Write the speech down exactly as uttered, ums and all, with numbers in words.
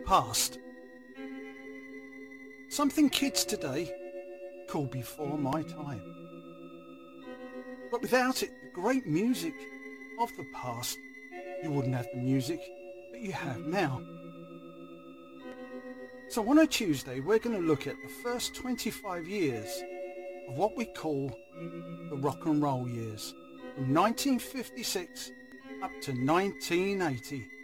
past. Something kids today call before my time. But without it, the great music of the past, you wouldn't have the music that you have now. So on a Tuesday, we're going to look at the first twenty-five years of what we call the rock and roll years, from nineteen fifty-six up to nineteen eighty.